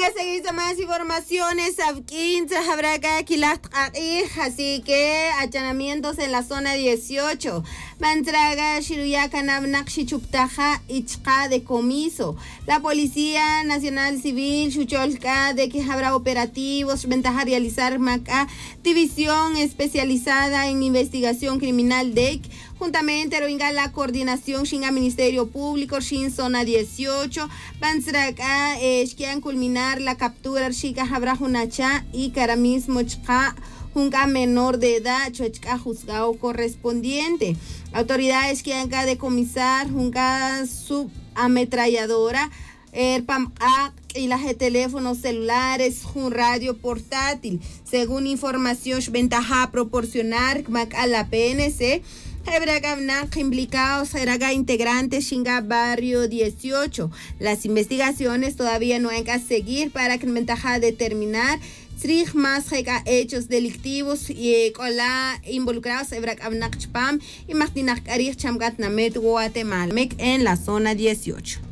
a seguir más informaciones. Habrá que así que allanamientos en la zona 18. Mantraga Shiruyaka Nabnakshi Chuptaja Ichka decomiso. La Policía Nacional Civil Chucholka de que habrá operativos, ventaja realizar Maca, división especializada en investigación criminal DEC. Juntamente roinga la coordinación Shinga Ministerio Público Shin Zona 18 Bansraka quieren culminar la captura Shika Habra Hunacha y Karamismo Chka Junga menor de edad Chuechka juzgado correspondiente. Autoridades quieren decomisar Junga subametralladora y las de teléfonos celulares, un radio portátil. Según información ventaja proporcionar a la PNC. Implicados será integrantes Shinga Barrio 18. Las investigaciones todavía no hay que seguir para que ventaja determinar más hechos delictivos y con la involucrados y Guatemala en la zona 18.